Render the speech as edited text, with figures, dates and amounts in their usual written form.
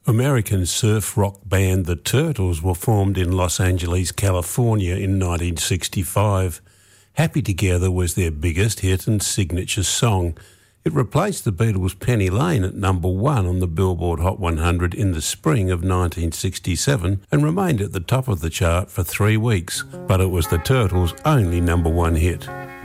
American surf rock band The Turtles were formed in Los Angeles, California in 1965. Happy Together was their biggest hit and signature song. It replaced the Beatles' Penny Lane at number 1 on the Billboard Hot 100 in the spring of 1967 and remained at the top of the chart for 3 weeks, but it was the Turtles' only number 1 hit.